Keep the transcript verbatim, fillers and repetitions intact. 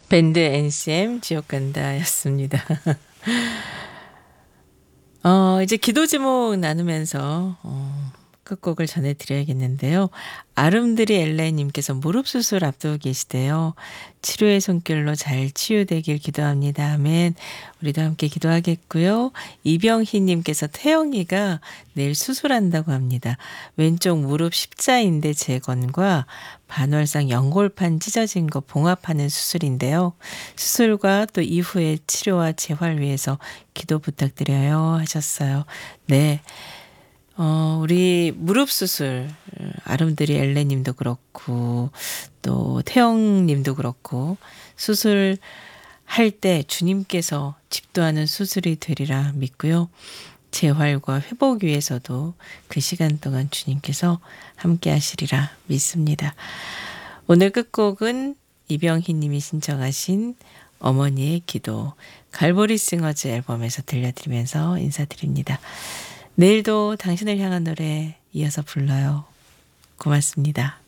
밴드 엔씨엠 지옥 간다였습니다. 어 이제 기도 제목 나누면서 어 끝곡을 전해 드려야겠는데요. 아름드리 엘레 님께서 무릎 수술 앞두고 계시대요. 치료의 손길로 잘 치유되길 기도합니다. 아멘. 우리도 함께 기도하겠고요. 이병희 님께서 태영이가 내일 수술한다고 합니다. 왼쪽 무릎 십자인대 재건과 반월상 연골판 찢어진 거 봉합하는 수술인데요. 수술과 또 이후의 치료와 재활 위해서 기도 부탁드려요 하셨어요. 네. 어 우리 무릎 수술 아름드리 엘레 님도 그렇고 또 태영 님도 그렇고 수술할 때 주님께서 집도하는 수술이 되리라 믿고요. 재활과 회복 위해서도 그 시간 동안 주님께서 함께 하시리라 믿습니다. 오늘 끝곡은 이병희 님이 신청하신 어머니의 기도 갈보리 싱어즈 앨범에서 들려드리면서 인사드립니다. 내일도 당신을 향한 노래 이어서 불러요. 고맙습니다.